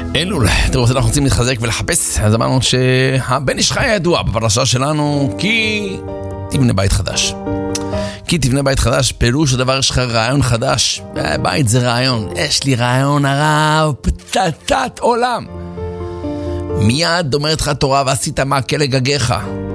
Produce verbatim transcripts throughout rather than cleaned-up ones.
אלול, אתם רוצים, אנחנו רוצים להתחזק ולחפש, אז אמרנו שהבן איש חי ידוע בפרשה שלנו כי תבנה בית חדש. כי תבנה בית חדש, פירוש הדבר יש לך רעיון חדש. בית זה רעיון, יש לי רעיון הרב, פצצת עולם. מיד אומרת לך תורה ועשית מעקה לגגיך.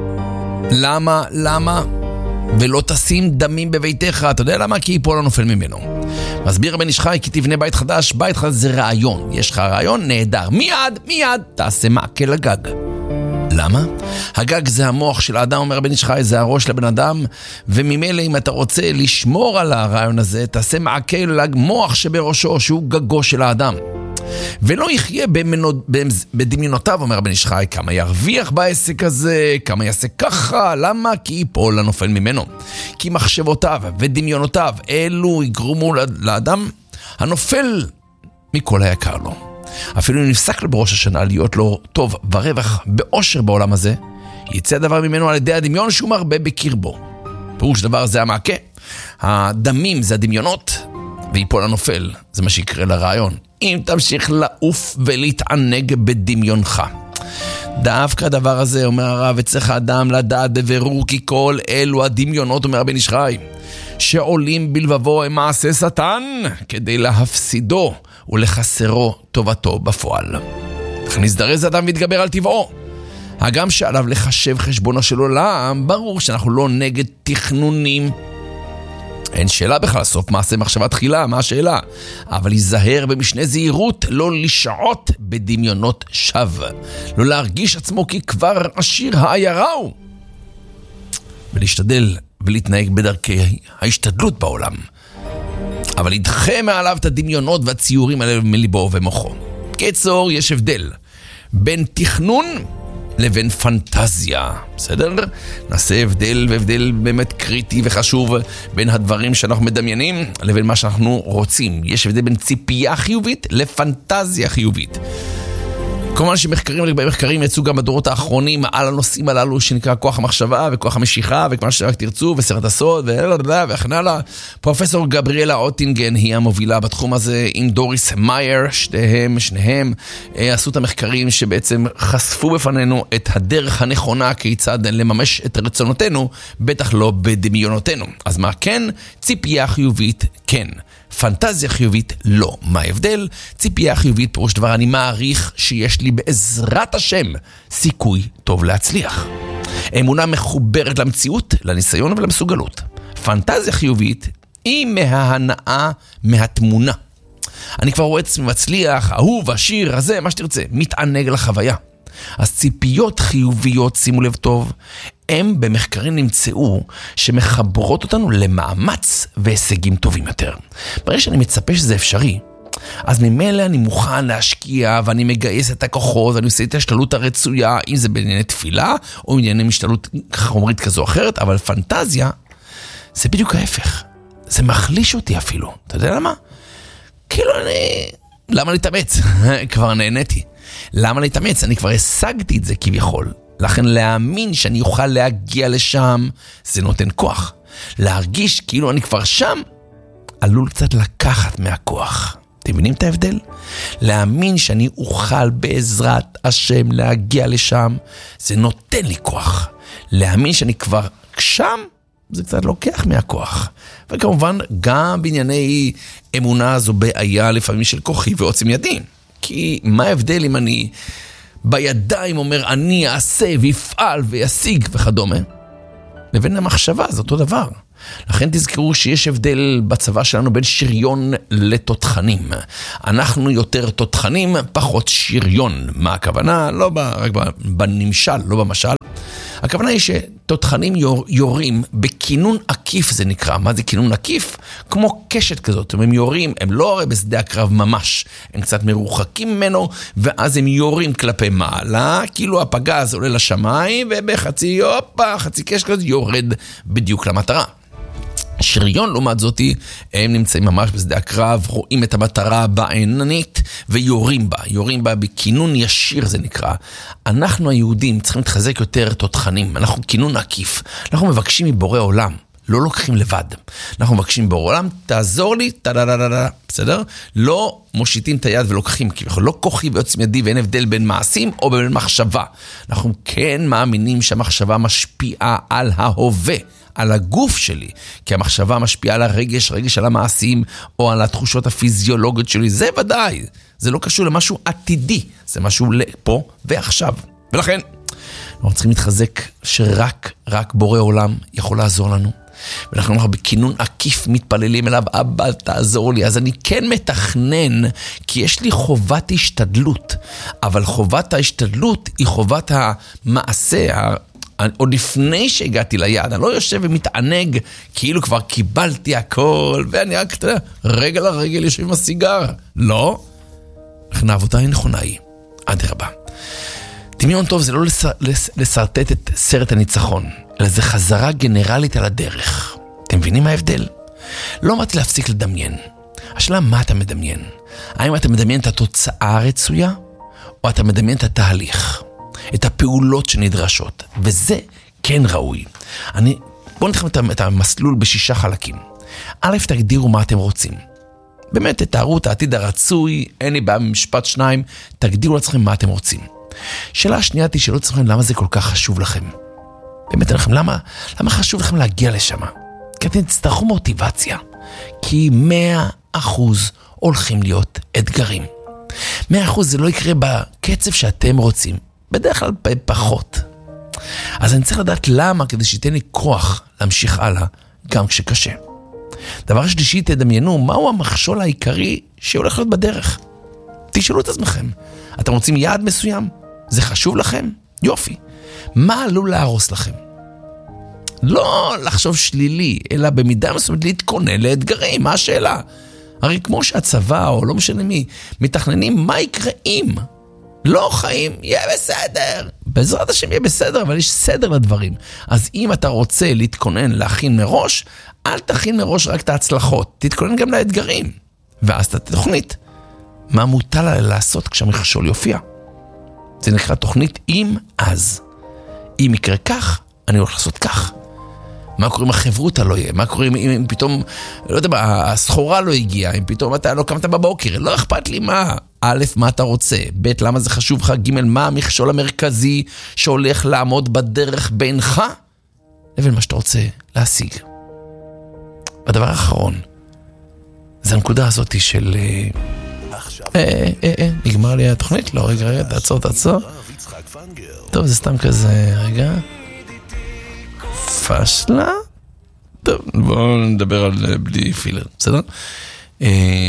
למה? למה? ולא תשים דמים בביתך. אתה יודע למה? כי ייפול הנופל ממנו. מסביר הבן איש חי, כי תבנה בית חדש. בית חדש זה רעיון. יש לך רעיון נהדר. מיד, מיד תעשה מעקה לגג. למה? הגג זה המוח של האדם, אומר הבן איש חי, זה הראש לבן אדם, וממילא אם אתה רוצה לשמור על הרעיון הזה, תעשה מעקה למוח שבראשו, שהוא גגו של האדם. ולא יחיה במנוד, בדמיונותיו, אומר הבן איש חי, כמה ירוויח בעסק הזה, כמה יעשה ככה, למה? כי ייפול הנופל ממנו. כי מחשבותיו ודמיונותיו, אלו יגרמו לאדם הנופל מכל היקר לו. אפילו אם נפסק לו בראש השנה להיות לו טוב ורווח באושר בעולם הזה, יצא הדבר ממנו על ידי הדמיון שהוא מרבה בקרבו. פירוש דבר זה המעקה. הדמים זה הדמיונות, ויפול הנופל, זה מה שיקרה לרעיון. אם תמשיך לעוף ולהתענג בדמיונך. דווקא הדבר הזה, אומר הרב, וצריך האדם לדעת בבירור, כי כל אלו הדמיונות, אומר הבן איש חי, שעולים בלבבו הם מעשה שטן, כדי להפסידו ולחסרו טובתו בפועל. אך נזדרז אדם והתגבר על טבעו. הגם שעליו לחשב חשבונו של עולם, ברור שאנחנו לא נגד תכנונים. אין שאלה בכלל, סוף מעשה מחשבה תחילה, מה השאלה? אבל להיזהר במשנה זהירות, לא לשעות בדמיונות שווא. לא להרגיש עצמו כי כבר עשיר העיירה הוא. ולהשתדל ולהתנהג בדרכי ההשתדלות בעולם. אבל ידחה מעליו את הדמיונות והציורים האלה מליבו ומוחו. קיצור, יש הבדל בין תכנון לבין פנטזיה, בסדר? נעשה הבדל, והבדל באמת קריטי וחשוב בין הדברים שאנחנו מדמיינים לבין מה שאנחנו רוצים. יש הבדל בין ציפייה חיובית לפנטזיה חיובית. כמובן שמחקרים לגבי מחקרים יצאו גם בדורות האחרונים על הנושאים הללו שנקרא כוח המחשבה וכוח המשיכה וכמה שרק תרצו וסרט הסוד וכן הלאה. פרופסור גבריאלה אוטינגן היא המובילה בתחום הזה עם דוריס מאייר, שניהם, שניהם עשו את המחקרים שבעצם חשפו בפנינו את הדרך הנכונה כיצד לממש את רצונותינו, בטח לא בדמיונותינו. אז מה כן? ציפייה חיובית כן. פנטזיה חיובית לא. מה ההבדל? ציפייה חיובית פירוש דבר אני מעריך שיש לי בעזרת השם סיכוי טוב להצליח. אמונה מחוברת למציאות, לניסיון ולמסוגלות. פנטזיה חיובית היא מההנאה מהתמונה. אני כבר רואה את עצמי מצליח, אהוב, עשיר, הזה, מה שתרצה, מתענג לחוויה. אז ציפיות חיוביות, שימו לב טוב, הם במחקרים נמצאו שמחברות אותנו למאמץ והישגים טובים יותר. ברגע שאני מצפה שזה אפשרי, אז ממילא אני מוכן להשקיע ואני מגייס את הכוחות ואני עושה את ההשתלות הרצויה, אם זה בענייני תפילה או בענייני משתלות חומרית כזו או אחרת, אבל פנטזיה זה בדיוק ההפך. זה מחליש אותי אפילו. אתה יודע למה? כאילו אני... למה להתאמץ? כבר נהניתי. למה להתאמץ? אני כבר השגתי את זה כביכול. לכן להאמין שאני אוכל להגיע לשם, זה נותן כוח. להרגיש כאילו אני כבר שם, עלול קצת לקחת מהכוח. אתם מבינים את ההבדל? להאמין שאני אוכל בעזרת השם להגיע לשם, זה נותן לי כוח. להאמין שאני כבר שם, זה קצת לוקח מהכוח. וכמובן, גם בענייני אמונה זו בעיה לפעמים של כוחי ועוצם ידים. כי מה ההבדל אם אני בידיים אומר אני אעשה ויפעל וישיג וכדומה? לבין המחשבה, זה אותו דבר. לכן תזכרו שיש הבדל בצבא שלנו בין שריון לתותחנים. אנחנו יותר תותחנים, פחות שריון. מה הכוונה? לא ב, רק בנמשל, לא במשל. הכוונה היא שתותחנים יור, יורים בכינון עקיף, זה נקרא. מה זה כינון עקיף? כמו קשת כזאת. הם יורים, הם לא הרי בשדה הקרב ממש. הם קצת מרוחקים ממנו, ואז הם יורים כלפי מעלה, כאילו הפגז עולה לשמיים, ובחצי, אופה, חצי קשת כזאת יורד בדיוק למטרה. שריון לעומת זאתי, הם נמצאים ממש בשדה הקרב, רואים את המטרה בעיננית ויורים בה, יורים בה בכינון ישיר זה נקרא. אנחנו היהודים צריכים להתחזק יותר תותחנים, אנחנו כינון עקיף, אנחנו מבקשים מבורא עולם, לא לוקחים לבד. אנחנו מבקשים בעולם, תעזור לי, תדדדדד, בסדר? לא מושיטים את היד ולוקחים, כי לא כוחי ויוצאים ידי ואין הבדל בין מעשים או בין מחשבה. אנחנו כן מאמינים שהמחשבה משפיעה על ההווה, על הגוף שלי, כי המחשבה משפיעה על הרגש, רגש על המעשים, או על התחושות הפיזיולוגיות שלי, זה ודאי. זה לא קשור למשהו עתידי, זה משהו לפה ועכשיו. ולכן, אנחנו צריכים להתחזק שרק, רק בורא עולם יכול לעזור לנו. ואנחנו אנחנו בכינון עקיף מתפללים אליו, אבא תעזור לי. אז אני כן מתכנן, כי יש לי חובת השתדלות, אבל חובת ההשתדלות היא חובת המעשה, עוד לפני שהגעתי ליעד, אני לא יושב ומתענג, כאילו כבר קיבלתי הכל, ואני רק, אתה יודע, רגל לרגל יושב עם הסיגר. לא. לכן העבודה היא נכונה היא. עד רבה. דמיון טוב זה לא לס... לס... לסרטט את סרט הניצחון, אלא זה חזרה גנרלית על הדרך. אתם מבינים מה ההבדל? לא אמרתי להפסיק לדמיין. השאלה מה אתה מדמיין? האם אתה מדמיין את התוצאה הרצויה, או אתה מדמיין את התהליך, את הפעולות שנדרשות, וזה כן ראוי. אני... בואו נתחיל את המסלול בשישה חלקים. א', תגדירו מה אתם רוצים. באמת, תתארו את העתיד הרצוי, אין לי בעיה במשפט שניים, תגדירו לעצמכם מה אתם רוצים. שאלה השנייה היא שלא צריכים למה זה כל כך חשוב לכם. באמת לכם, למה, למה חשוב לכם להגיע לשם? כי אתם תצטרכו מוטיבציה. כי מאה אחוז הולכים להיות אתגרים. מאה אחוז זה לא יקרה בקצב שאתם רוצים. בדרך כלל פחות. אז אני צריך לדעת למה, כדי שייתן לי כוח להמשיך הלאה, גם כשקשה. דבר שלישי, תדמיינו, מהו המכשול העיקרי שהולך להיות בדרך? תשאלו את עצמכם. אתם רוצים יעד מסוים? זה חשוב לכם? יופי. מה עלול להרוס לכם? לא לחשוב שלילי, אלא במידה מסוימת להתכונן לאתגרים. מה השאלה? הרי כמו שהצבא, או לא משנה מי, מתכננים מה יקרה אם. לא חיים, יהיה בסדר. בעזרת השם יהיה בסדר, אבל יש סדר לדברים. אז אם אתה רוצה להתכונן, להכין מראש, אל תכין מראש רק את ההצלחות. תתכונן גם לאתגרים. ואז אתה תוכנית. מה מוטל עליה לעשות כשהמכשול יופיע? זה נקרא תוכנית אם אז. אם יקרה כך, אני הולך לעשות כך. מה קורה אם החברותה לא יהיה? מה קורה אם, אם פתאום, לא יודע מה, הסחורה לא הגיעה, אם פתאום אתה לא קמת בבוקר, לא אכפת לי מה. א', מה אתה רוצה? ב', למה זה חשוב לך? ג', מה המכשול המרכזי שהולך לעמוד בדרך בינך לבין מה שאתה רוצה להשיג. והדבר האחרון, זה הנקודה הזאת של... אה, אה, אה, נגמר לי התוכנית? לא, רגע, רגע, תעצור, תעצור. טוב, זה סתם כזה, רגע. פשלה? טוב, בואו נדבר על בלי פילר, בסדר? אה...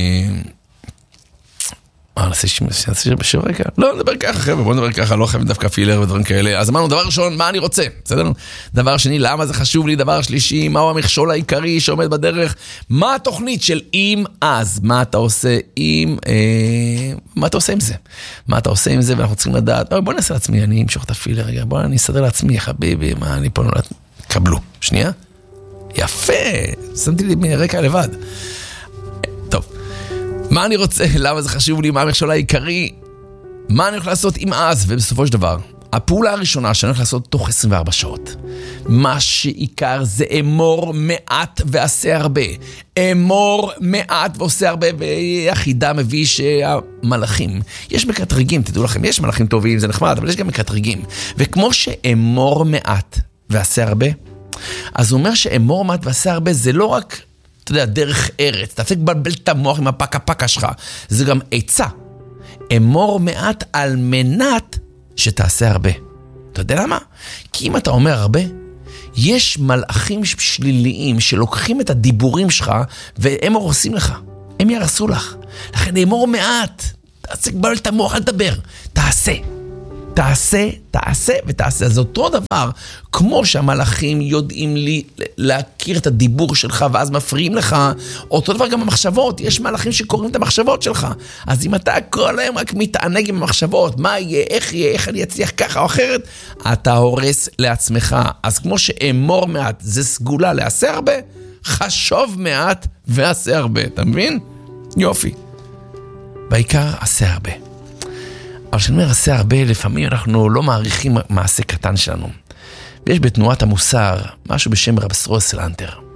אה, נעשה שיר בשיר רגע? לא, נדבר ככה, חבר'ה, בואו נדבר ככה, לא חייבים דווקא פילר ודברים כאלה. אז אמרנו, דבר ראשון, מה אני רוצה? בסדר? דבר שני, למה זה חשוב לי? דבר שלישי, מהו המכשול העיקרי שעומד בדרך? מה התוכנית של אם אז? מה אתה עושה אם... אה... מה אתה עושה עם זה? מה אתה עושה עם זה? ואנחנו צריכים לדעת, בואו נעשה לעצמי, אני אמשוך את הפילר רגע, בואו אני אסדר לעצמי, חביבי, מה אני פה נולד? קבלו. שנייה. יפה. שמתי לי מרקע לבד. טוב. מה אני רוצה? למה זה חשוב לי? מה המכשול העיקרי? מה אני הולך לעשות עם אז? ובסופו של דבר, הפעולה הראשונה שאני הולך לעשות תוך עשרים וארבע שעות. מה שעיקר זה אמור מעט ועשה הרבה. אמור מעט ועושה הרבה, ויחידה מביא שהמלאכים. יש מקטרגים, תדעו לכם, יש מלאכים טובים, זה נחמד, אבל יש גם מקטרגים. וכמו שאמור מעט ועשה הרבה, אז הוא אומר שאמור מעט ועשה הרבה זה לא רק, אתה יודע, דרך ארץ, תפסיק לבלבל את המוח עם הפקה פקה שלך, זה גם עצה. אמור מעט על מנת שתעשה הרבה. אתה יודע למה? כי אם אתה אומר הרבה, יש מלאכים שליליים שלוקחים את הדיבורים שלך והם הורסים לך, הם ירסו לך. לכן אמור מעט, תפסיק לבלבל את המוח, אל תדבר, תעשה. תעשה, תעשה ותעשה. זה אותו דבר, כמו שהמלאכים יודעים לי להכיר את הדיבור שלך ואז מפריעים לך, אותו דבר גם במחשבות, יש מלאכים שקוראים את המחשבות שלך. אז אם אתה כל היום רק מתענג עם המחשבות, מה יהיה, איך יהיה, איך אני אצליח ככה או אחרת, אתה הורס לעצמך. אז כמו שאמור מעט זה סגולה לעשה הרבה, חשוב מעט ועשה הרבה, אתה מבין? יופי. בעיקר עשה הרבה. אבל כשאני אומר עשה הרבה, לפעמים אנחנו לא מעריכים מעשה קטן שלנו. ויש בתנועת המוסר משהו בשם רב סרול סלנטר.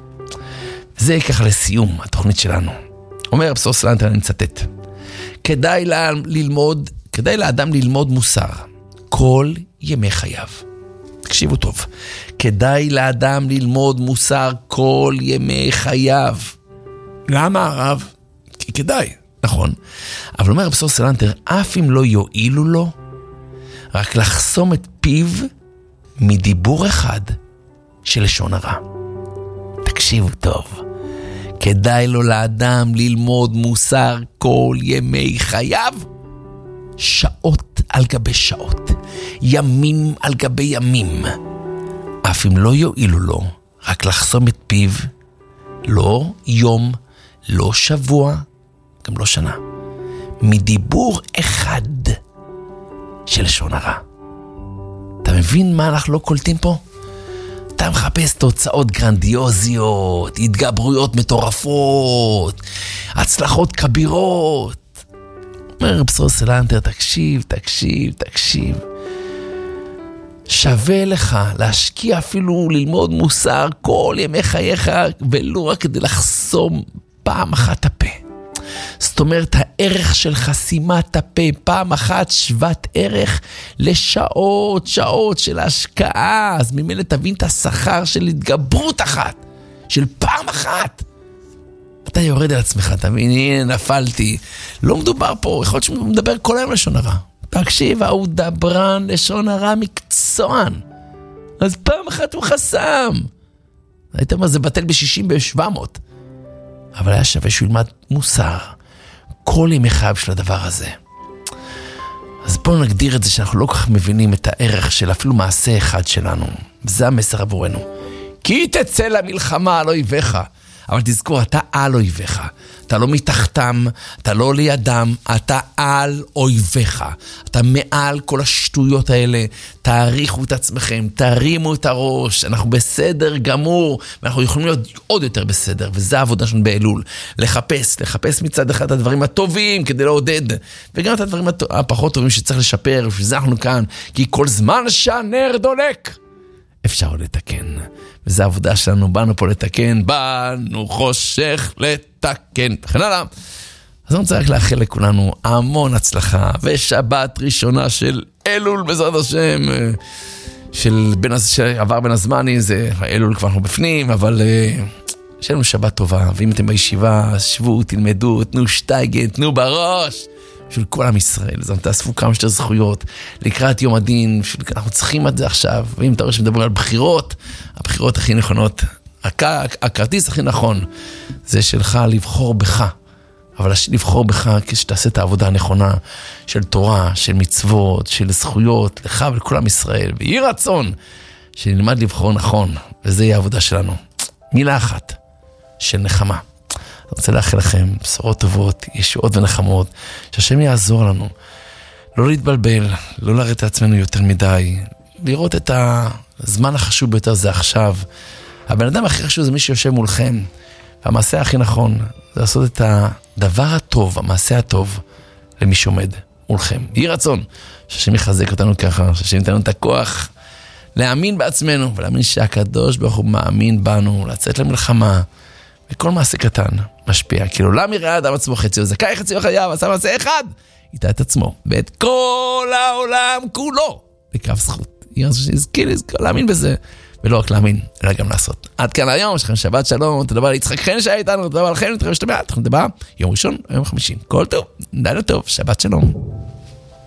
זה ככה לסיום התוכנית שלנו. אומר פסור סלנטר, אני מצטט. כדאי לה, ללמוד, כדאי לאדם ללמוד מוסר כל ימי חייו. תקשיבו טוב. כדאי לאדם ללמוד מוסר כל ימי חייו. למה הרב? כי כדאי. נכון. אבל אומר פסור סלנטר, אף אם לא יועילו לו, רק לחסום את פיו מדיבור אחד של לשון הרע. תקשיבו טוב. כדאי לו לאדם ללמוד מוסר כל ימי חייו, שעות על גבי שעות, ימים על גבי ימים. אף אם לא יועילו לו, רק לחסום את פיו, לא יום, לא שבוע, גם לא שנה, מדיבור אחד של לשון הרע. אתה מבין מה אנחנו לא קולטים פה? אתה מחפש תוצאות גרנדיוזיות, התגברויות מטורפות, הצלחות כבירות. אומר פסור סלנטר, תקשיב, תקשיב, תקשיב. שווה לך להשקיע אפילו ללמוד מוסר כל ימי חייך, ולא רק כדי לחסום פעם אחת הפה. זאת אומרת, הערך של חסימת הפה פעם אחת שוות ערך לשעות, שעות של השקעה. אז ממילא תבין את השכר של התגברות אחת, של פעם אחת. אתה יורד על עצמך, תבין, הנה נפלתי. לא מדובר פה, יכול להיות שמדבר כל היום לשון הרע. תקשיב, הוא דברן לשון הרע מקצוען. אז פעם אחת הוא חסם. היית מה, זה בטל ב-שישים ב-שבע מאות. אבל היה שווה שהוא ילמד מוסר כל ימי חייו של הדבר הזה. אז בואו נגדיר את זה שאנחנו לא כל כך מבינים את הערך של אפילו מעשה אחד שלנו. זה המסר עבורנו. כי תצא למלחמה על אויביך. אבל תזכור, אתה על אויביך. אתה לא מתחתם, אתה לא לידם, אתה על אויביך. אתה מעל כל השטויות האלה. תעריכו את עצמכם, תרימו את הראש. אנחנו בסדר גמור, ואנחנו יכולים להיות עוד יותר בסדר. וזה העבודה שלנו באלול. לחפש, לחפש מצד אחד את הדברים הטובים כדי לעודד. וגם את הדברים הפחות טובים שצריך לשפר, ושזה אנחנו כאן. כי כל זמן שהנר דולק, אפשר לתקן. וזו העבודה שלנו, באנו פה לתקן, באנו חושך לתקן, וכן הלאה. אז אני צריך לאחל לכולנו המון הצלחה, ושבת ראשונה של אלול בעזרת השם, של בין, שעבר בין הזמנים, זה אלול כבר אנחנו בפנים, אבל יש לנו שבת טובה, ואם אתם בישיבה, שבו, תלמדו, תנו שטייגן, תנו בראש, בשביל כל עם ישראל, אז תאספו כמה שיותר זכויות, לקראת יום הדין, אנחנו צריכים את זה עכשיו, ואם אתה רואה שמדברים על בחירות, הבחירות הכי נכונות, הכרטיס הכי נכון, זה שלך לבחור בך, אבל לבחור בך כשתעשה את העבודה הנכונה, של תורה, של מצוות, של זכויות, לך ולכל עם ישראל, ויהי רצון, שנלמד לבחור נכון, וזה יהיה העבודה שלנו. מילה אחת, של נחמה. אני רוצה לאחל לכם בשורות טובות, ישועות ונחמות, שהשם יעזור לנו. לא להתבלבל, לא להראות את עצמנו יותר מדי, לראות את הזמן החשוב ביותר זה עכשיו. הבן אדם הכי חשוב זה מי שיושב מולכם, והמעשה הכי נכון זה לעשות את הדבר הטוב, המעשה הטוב, למי שעומד מולכם. יהי רצון שהשם יחזק אותנו ככה, שהשם ייתן לנו את הכוח להאמין בעצמנו, ולהאמין שהקדוש ברוך הוא מאמין בנו, לצאת למלחמה, וכל מעשה קטן משפיע, כי לעולם יראה אדם עצמו חצי, וזכאי חצי בחייו, עשה מעשה אחד, איתה את עצמו, ואת כל העולם כולו, לקו זכות. יזכי לזכור, להאמין בזה, ולא רק להאמין, אלא גם לעשות. עד כאן היום, יש לכם שבת שלום, תודה רבה ליצחק חן שהיה איתנו, תודה רבה לכם, נתראה בשתמעת, אנחנו נדבר יום ראשון, יום חמישי. כל טוב, לילה טוב, שבת שלום.